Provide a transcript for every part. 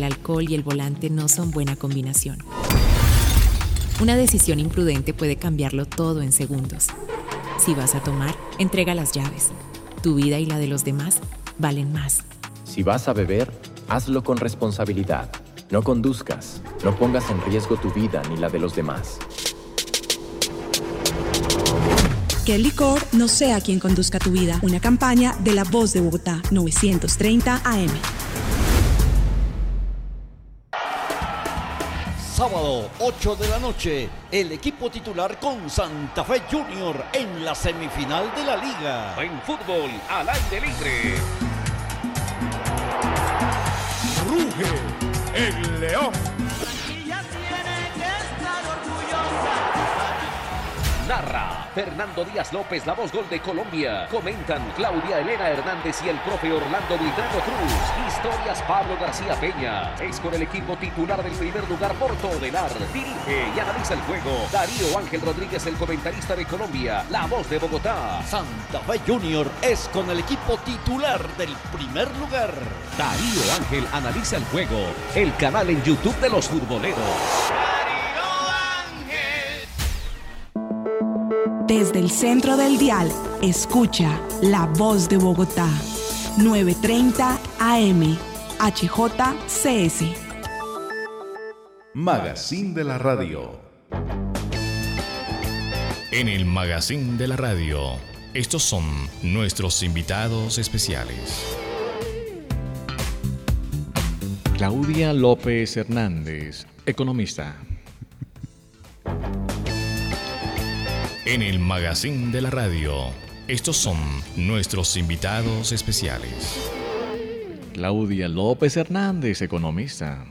el alcohol y el volante no son buena combinación. Una decisión imprudente puede cambiarlo todo en segundos. Si vas a tomar, entrega las llaves. Tu vida y la de los demás valen más. Si vas a beber, hazlo con responsabilidad. No conduzcas, no pongas en riesgo tu vida ni la de los demás. Que el licor no sea quien conduzca tu vida. Una campaña de La Voz de Bogotá, 930 AM. Sábado, 8 de la noche, el equipo titular con Santa Fe Junior en la semifinal de la Liga. En fútbol, al aire libre. Ruge el león. Narra Fernando Díaz López, la voz gol de Colombia. Comentan Claudia Elena Hernández y el profe Orlando Buitrago Cruz. Historias Pablo García Peña. Es con el equipo titular del primer lugar Porto Odelar. Dirige y analiza el juego Darío Ángel Rodríguez, el comentarista de Colombia, la voz de Bogotá. Santa Fe Junior es con el equipo titular del primer lugar. Darío Ángel analiza el juego, el canal en YouTube de los futboleros. Desde el centro del dial, escucha La Voz de Bogotá, 930 AM, HJCS. Magazine de la Radio. En el Magazine de la Radio, estos son nuestros invitados especiales. Claudia López Hernández, economista. En el Magazine de la Radio, estos son nuestros invitados especiales. Claudia López Hernández, economista.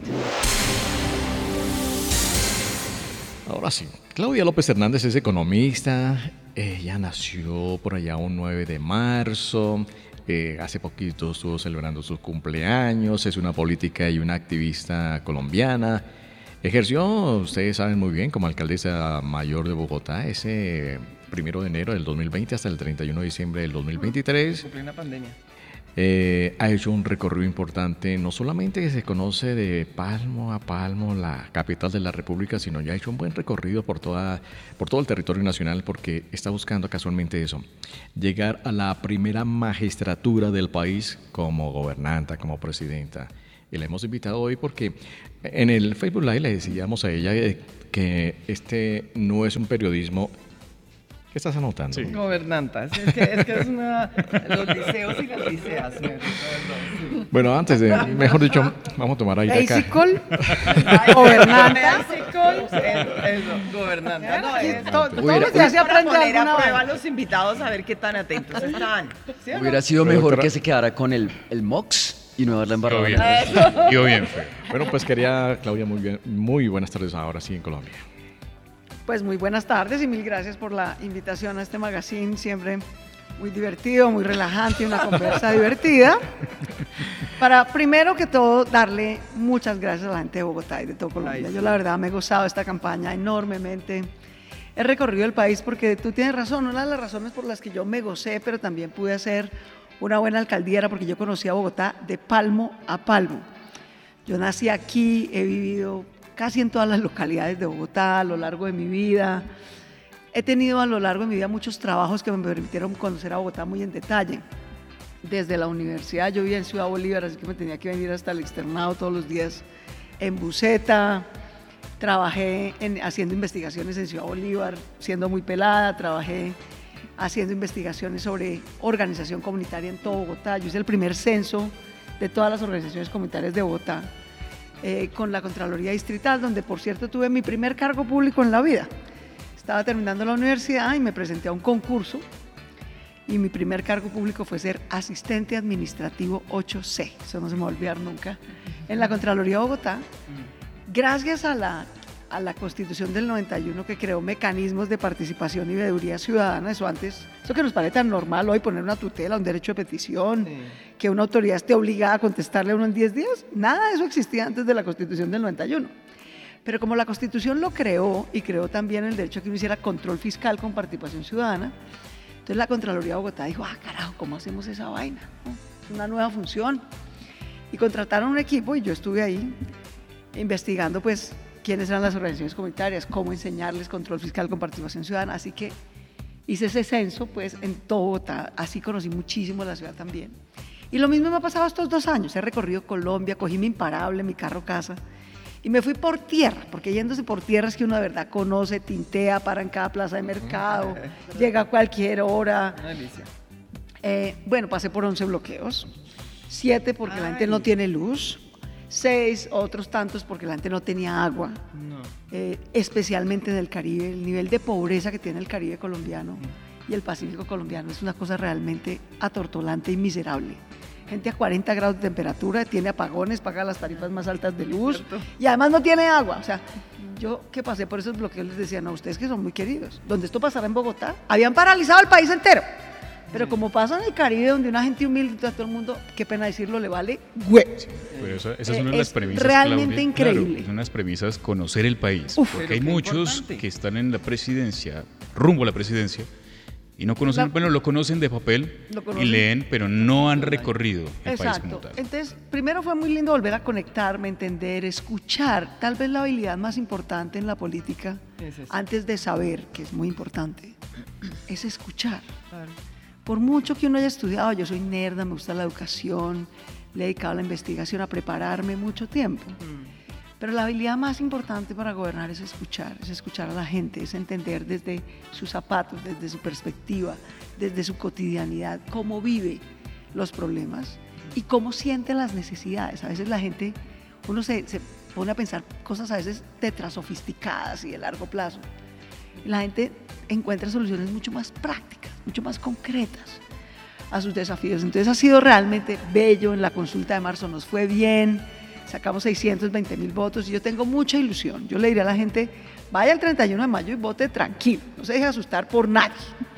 Ahora sí, Claudia López Hernández es economista. Ella nació por allá un 9 de marzo. Hace poquito estuvo celebrando sus cumpleaños. Es una política y una activista colombiana. Ejerció, ustedes saben muy bien, como alcaldesa mayor de Bogotá ese 1 de enero del 2020 hasta el 31 de diciembre del 2023. En plena pandemia. Ha hecho un recorrido importante, no solamente que se conoce de palmo a palmo la capital de la República, sino ya ha hecho un buen recorrido por todo el territorio nacional, porque está buscando casualmente eso, llegar a la primera magistratura del país como gobernanta, como presidenta. Y la hemos invitado hoy porque en el Facebook Live le decíamos a ella que este no es un periodismo. ¿Qué estás anotando? Sí. Gobernantas. Es que es una. Los liceos y las liceas. Bueno, antes de. Mejor dicho, vamos a tomar aire acá. Eisicol. Gobernanta. Eso, gobernanta. Todos los días se aprende poner a prueba a los invitados a ver qué tan atentos están. ¿Sí o no? Hubiera sido mejor que se quedara con el MOX y no darle embarrada. Quedó bien, fue. Bueno, pues quería, Claudia, muy buenas tardes ahora sí en Colombia. Pues muy buenas tardes y mil gracias por la invitación a este magazine, siempre muy divertido, muy relajante, una conversa divertida. Para, primero que todo, darle muchas gracias a la gente de Bogotá y de todo Colombia. Yo la verdad me he gozado esta campaña enormemente. He recorrido el país porque tú tienes razón, una de las razones por las que yo me gocé, pero también pude hacer una buena alcaldía era porque yo conocí a Bogotá de palmo a palmo. Yo nací aquí, he vivido casi en todas las localidades de Bogotá a lo largo de mi vida. He tenido a lo largo de mi vida muchos trabajos que me permitieron conocer a Bogotá muy en detalle. Desde la universidad, yo vivía en Ciudad Bolívar, así que me tenía que venir hasta el externado todos los días en buseta. Trabajé haciendo investigaciones en Ciudad Bolívar, siendo muy pelada, trabajé haciendo investigaciones sobre organización comunitaria en todo Bogotá. Yo hice el primer censo de todas las organizaciones comunitarias de Bogotá. Con la Contraloría Distrital, donde por cierto tuve mi primer cargo público en la vida. Estaba terminando la universidad y me presenté a un concurso y mi primer cargo público fue ser asistente administrativo 8C, eso no se me va a olvidar nunca, en la Contraloría de Bogotá, gracias a la Constitución del 91 que creó mecanismos de participación y veeduría ciudadana. Eso que nos parece tan normal hoy, poner una tutela, un derecho de petición, que una autoridad esté obligada a contestarle a uno en 10 días, nada de eso existía antes de la Constitución del 91. Pero como la Constitución lo creó y creó también el derecho a que uno hiciera control fiscal con participación ciudadana, entonces la Contraloría de Bogotá dijo, carajo, ¿cómo hacemos esa vaina? Es una nueva función. Y contrataron un equipo y yo estuve ahí investigando pues quiénes eran las organizaciones comunitarias, cómo enseñarles control fiscal con participación ciudadana, así que hice ese censo pues en todo Bogotá, así conocí muchísimo la ciudad también. Y lo mismo me ha pasado estos 2 años, he recorrido Colombia, cogí mi Imparable, mi carro casa, y me fui por tierra, porque yéndose por tierra es que uno de verdad conoce, tintea, para en cada plaza de mercado, llega a cualquier hora. Una delicia. Bueno, pasé por 11 bloqueos, 7 porque la gente no tiene luz, 6 otros tantos porque la gente no tenía agua, especialmente en el Caribe. El nivel de pobreza que tiene el Caribe colombiano y el Pacífico colombiano es una cosa realmente atortolante y miserable. Gente a 40 grados de temperatura, tiene apagones, paga las tarifas más altas de luz y además no tiene agua. O sea, yo que pasé por esos bloqueos les decía, no, ustedes que son muy queridos, donde esto pasara en Bogotá, habían paralizado el país entero. Pero como pasa en el Caribe, donde una gente humilde, a todo el mundo, qué pena decirlo, le vale huevo. Pero esa es una de las premisas, realmente Claudia. increíble. Claro, son las premisas conocer el país. Uf, porque hay muchos que están en la presidencia, rumbo a la presidencia, y no conocen, bueno, lo conocen de papel y leen, pero no han recorrido el país como tal. Entonces, primero fue muy lindo volver a conectarme, entender, escuchar. Tal vez la habilidad más importante en la política, antes de saber, que es muy importante, es escuchar. Claro. Por mucho que uno haya estudiado, yo soy nerda, me gusta la educación, le he dedicado a la investigación, a prepararme mucho tiempo. Pero la habilidad más importante para gobernar es escuchar a la gente, es entender desde sus zapatos, desde su perspectiva, desde su cotidianidad, cómo vive los problemas y cómo siente las necesidades. A veces la gente, uno se pone a pensar cosas a veces tetrasofisticadas y de largo plazo. Y la gente encuentra soluciones mucho más prácticas, mucho más concretas a sus desafíos. Entonces ha sido realmente bello. En la consulta de marzo nos fue bien, sacamos 620.000 votos y yo tengo mucha ilusión. Yo le diré a la gente, vaya el 31 de mayo y vote tranquilo, no se deje asustar por nadie.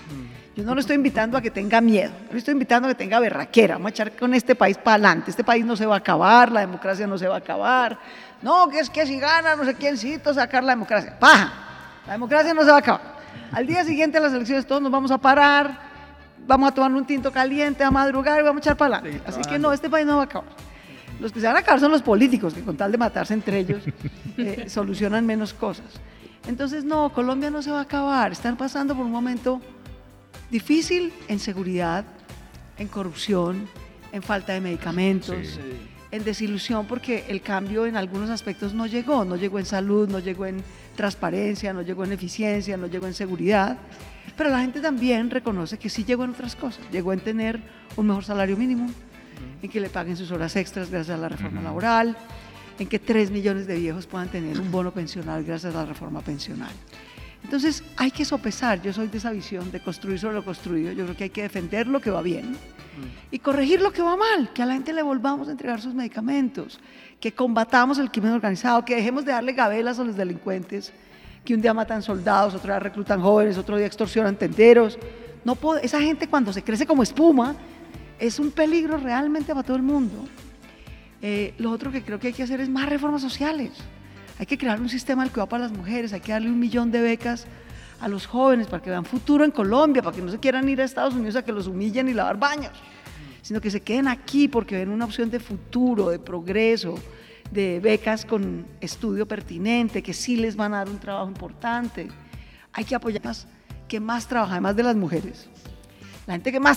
Yo no lo estoy invitando a que tenga miedo, yo lo estoy invitando a que tenga berraquera. Vamos a echar con este país para adelante. Este país no se va a acabar, la democracia no se va a acabar. No, que es que si gana no sé quiéncito sacar la democracia. ¡Paja! La democracia no se va a acabar. Al día siguiente de las elecciones todos nos vamos a parar, vamos a tomar un tinto caliente, a madrugar y vamos a echar para adelante. Así que no, este país no va a acabar. Los que se van a acabar son los políticos, que con tal de matarse entre ellos solucionan menos cosas. Entonces no, Colombia no se va a acabar. Están pasando por un momento difícil en seguridad, en corrupción, en falta de medicamentos, en desilusión porque el cambio en algunos aspectos no llegó en salud, no llegó en transparencia, no llegó en eficiencia, no llegó en seguridad, pero la gente también reconoce que sí llegó en otras cosas, llegó en tener un mejor salario mínimo, en que le paguen sus horas extras gracias a la reforma laboral, en que 3 millones de viejos puedan tener un bono pensional gracias a la reforma pensional. Entonces hay que sopesar, yo soy de esa visión de construir sobre lo construido, yo creo que hay que defender lo que va bien y corregir lo que va mal, que a la gente le volvamos a entregar sus medicamentos, que combatamos el crimen organizado, que dejemos de darle gabelas a los delincuentes, que un día matan soldados, otro día reclutan jóvenes, otro día extorsionan tenderos. No esa gente cuando se crece como espuma es un peligro realmente para todo el mundo. Lo otro que creo que hay que hacer es más reformas sociales. Hay que crear un sistema del cuidado para las mujeres, hay que darle 1 millón de becas a los jóvenes para que vean futuro en Colombia, para que no se quieran ir a Estados Unidos a que los humillen y lavar baños, sino que se queden aquí porque ven una opción de futuro, de progreso, de becas con estudio pertinente, que sí les van a dar un trabajo importante. Hay que apoyar más, que más trabaja, además de las mujeres. La gente que más